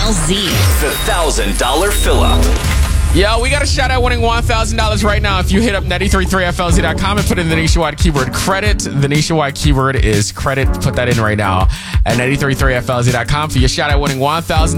FLZ. The $1,000 fill-up. Yo, we got a shot at winning $1,000 right now if you hit up 933FLZ.com and put in the nationwide keyword credit. The nationwide keyword is credit. Put that in right now at 933FLZ.com for your shot at winning $1,000.